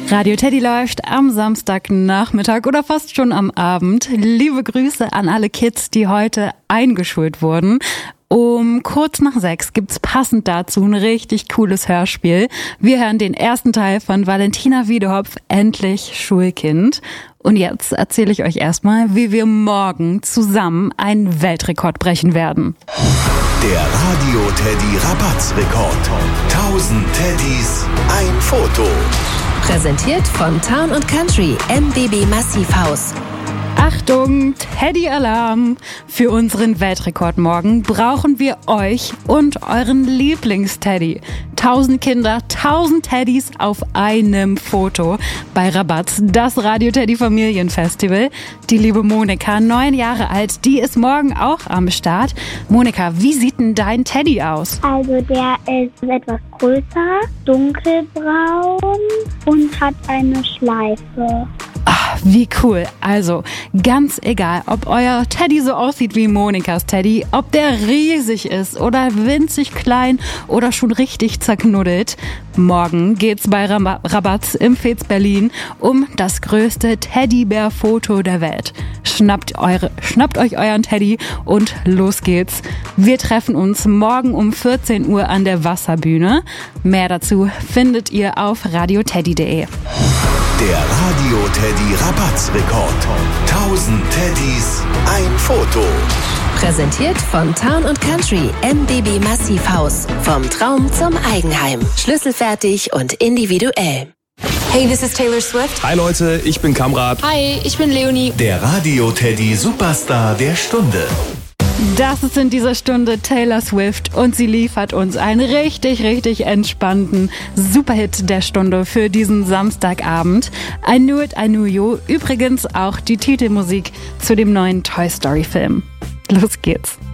Radio Teddy läuft am Samstagnachmittag oder fast schon am Abend. Liebe Grüße an alle Kids, die heute eingeschult wurden. Um kurz nach 6 gibt's passend dazu ein richtig cooles Hörspiel. Wir hören den ersten Teil von Valentina Wiedehopf, Endlich Schulkind. Und jetzt erzähle ich euch erstmal, wie wir morgen zusammen einen Weltrekord brechen werden. Der Radio Teddy Rabatzrekord. 1000 Teddys, ein Foto. Präsentiert von Town & Country, MBB Massivhaus. Achtung, Teddy-Alarm! Für unseren Weltrekord morgen brauchen wir euch und euren Lieblingsteddy. 1000 Kinder, 1000 Teddys auf einem Foto bei Rabatz, das Radio Teddy Familienfestival. Die liebe Monika, 9 Jahre alt, die ist morgen auch am Start. Monika, wie sieht denn dein Teddy aus? Also der ist etwas größer, dunkelbraun und hat eine Schleife. Ach, wie cool. Also, ganz egal, ob euer Teddy so aussieht wie Monikas Teddy, ob der riesig ist oder winzig klein oder schon richtig zerknuddelt. Morgen geht's bei Rabatz im Fez Berlin um das größte Teddybär-Foto der Welt. Schnappt euch euren Teddy und los geht's. Wir treffen uns morgen um 14 Uhr an der Wasserbühne. Mehr dazu findet ihr auf radioteddy.de. Der Radio Teddy Rabatzrekord. 1000 Teddys, ein Foto. Präsentiert von Town & Country, MBB Massivhaus. Vom Traum zum Eigenheim. Schlüsselfertig und individuell. Hey, this is Taylor Swift. Hi Leute, ich bin Kamrat. Hi, ich bin Leonie. Der Radio Teddy Superstar der Stunde. Das ist in dieser Stunde Taylor Swift und sie liefert uns einen richtig, richtig entspannten Superhit der Stunde für diesen Samstagabend. I Knew It, I Knew You. Übrigens auch die Titelmusik zu dem neuen Toy Story Film. Los geht's.